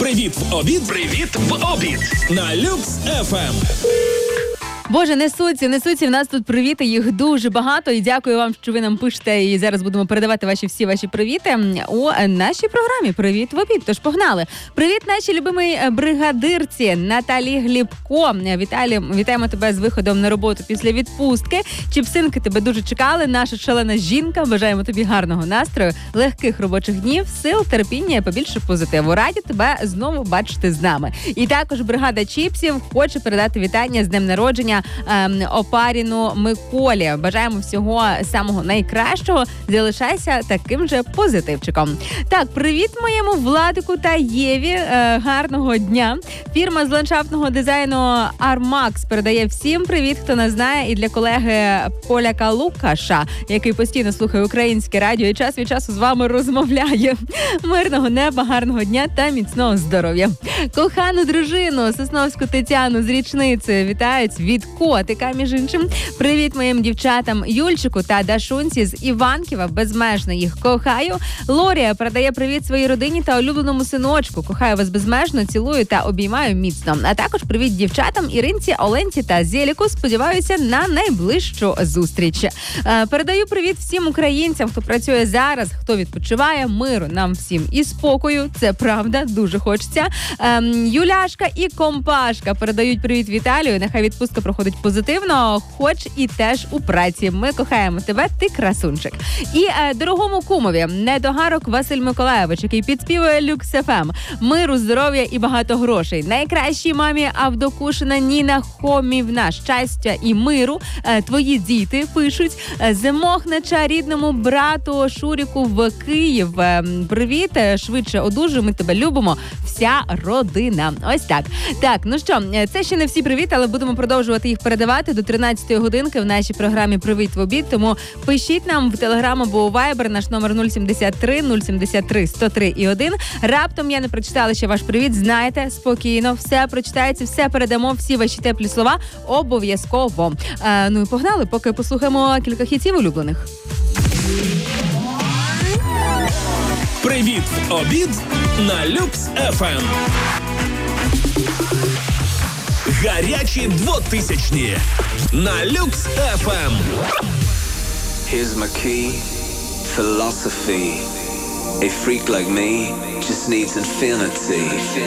Привіт в обід. Привіт в обід. На Люкс ФМ. Боже, несуться. В нас тут привіти, їх дуже багато. І дякую вам, що ви нам пишете. І зараз будемо передавати всі ваші привіти у нашій програмі «Привіт в обід». Тож погнали. Привіт нашій любимій бригадирці Наталі Глібко. Вітаємо тебе з виходом на роботу після відпустки. Чіпсинки тебе дуже чекали. Наша шалена жінка. Бажаємо тобі гарного настрою, легких робочих днів, сил, терпіння і побільше позитиву. Раді тебе знову бачити з нами. І також бригада чіпсів хоче передати вітання з днем народження Опаріну Миколі. Бажаємо всього самого найкращого. Залишайся таким же позитивчиком. Так, привіт моєму Владику та Єві. Гарного дня. Фірма з ландшафтного дизайну Армакс передає всім привіт, хто нас знає, і для колеги Поляка Лукаша, який постійно слухає українське радіо і час від часу з вами розмовляє. Мирного неба, гарного дня та міцного здоров'я. Кохану дружину Сосновську Тетяну з річницею вітають від котика, між іншим. Привіт моїм дівчатам Юльчику та Дашунці з Іванківа. Безмежно їх кохаю. Лорія передає привіт своїй родині та улюбленому синочку. Кохаю вас безмежно, цілую та обіймаю міцно. А також привіт дівчатам Іринці, Оленці та Зєліку. Сподіваюся на найближчу зустріч. Передаю привіт всім українцям, хто працює зараз, хто відпочиває. Миру нам всім і спокою. Це правда, дуже хочеться. Юляшка і Компашка передають привіт Віталію. Нехай відпустка проходить позитивно, хоч і теж у праці. Ми кохаємо тебе, ти красунчик. І дорогому кумові недогарок Василь Миколаєвич, який підспівує Люкс ФМ. Миру, здоров'я і багато грошей. Найкращій мамі Авдокушина Ніна Хомівна. Щастя і миру. Твої діти пишуть. Зимохнича рідному брату Шуріку в Київ. Привіт, швидше одужуй, ми тебе любимо. Вся родина. Ось так. Так, ну що, це ще не всі привіт, але будемо продовжувати їх передавати до 13-ї годинки в нашій програмі «Привіт в обід». Тому пишіть нам в Телеграм або у Вайбер, наш номер 073 073 103 і 1. Раптом я не прочитала ще ваш привіт, знайте, спокійно, все прочитається, все передамо, всі ваші теплі слова обов'язково. Ну і погнали, поки послухаємо кілька хітів улюблених. Привіт в обід на Люкс ФМ. Гарячі 2000-ні на Люкс ФМ. Here's my key, philosophy. A freak like me just needs infinity.